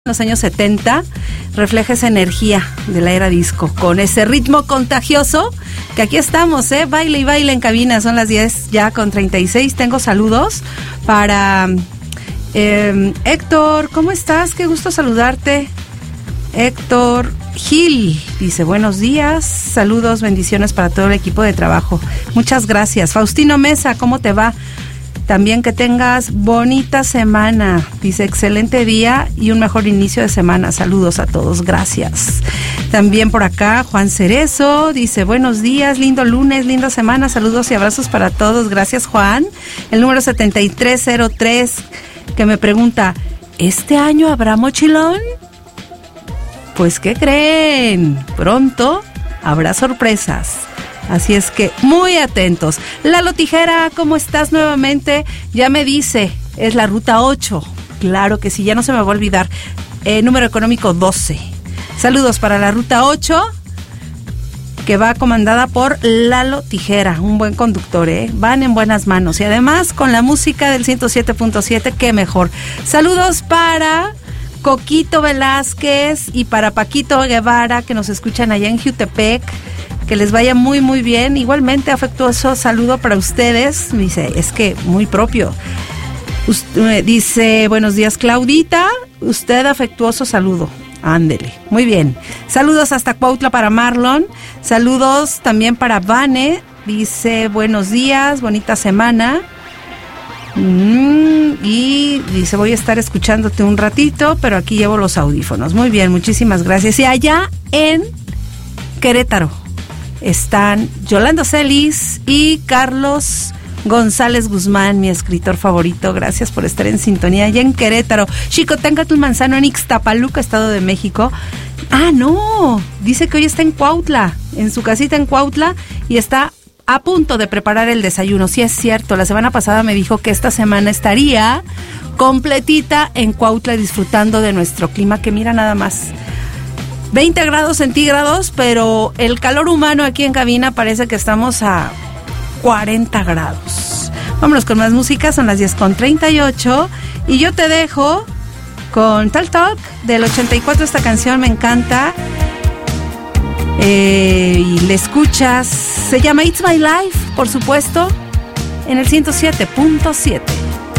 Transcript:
los años 70 refleja esa energía de la era disco, con ese ritmo contagioso, que aquí estamos, baile y baile en cabina. Son las 10 ya con 36. Tengo saludos para Héctor, ¿cómo estás? Qué gusto saludarte. Héctor Gil dice, buenos días, saludos, bendiciones para todo el equipo de trabajo. Muchas gracias. Faustino Mesa, ¿cómo te va? También que tengas bonita semana. Dice, excelente día y un mejor inicio de semana. Saludos a todos, gracias. También por acá, Juan Cerezo dice, buenos días, lindo lunes, linda semana. Saludos y abrazos para todos. Gracias, Juan. El número 7303 que me pregunta, ¿este año habrá mochilón? Pues, ¿qué creen? Pronto habrá sorpresas. Así es que muy atentos. Lalo Tijera, ¿cómo estás nuevamente? Ya me dice, es la ruta 8. Claro que sí, ya no se me va a olvidar. Número económico 12. Saludos para la ruta 8, que va comandada por Lalo Tijera, un buen conductor, Van en buenas manos. Y además, con la música del 107.7, qué mejor. Saludos para Coquito Velázquez y para Paquito Guevara, que nos escuchan allá en Jutepec. Que les vaya muy muy bien. Igualmente afectuoso saludo para ustedes. Me dice, es que muy propio. Dice, buenos días Claudita, usted afectuoso saludo. Ándele, muy bien. Saludos hasta Cuautla para Marlon. Saludos también para Vane. Dice, buenos días, bonita semana. Y dice, voy a estar escuchándote un ratito, pero aquí llevo los audífonos. Muy bien, muchísimas gracias. Y allá en Querétaro están Yolanda Celis y Carlos González Guzmán, mi escritor favorito. Gracias por estar en sintonía allá en Querétaro. Xicoténcatl Manzano en Ixtapaluca, Estado de México. Ah, no, dice que hoy está en Cuautla, en su casita en Cuautla, y está a punto de preparar el desayuno. Sí, es cierto, la semana pasada me dijo que esta semana estaría completita en Cuautla disfrutando de nuestro clima, que mira nada más, 20 grados centígrados, pero el calor humano aquí en cabina parece que estamos a 40 grados. Vámonos con más música, son las 10:38 y yo te dejo con Tal Talk del 84. Esta canción me encanta y le escuchas, se llama It's My Life, por supuesto, en el 107.7.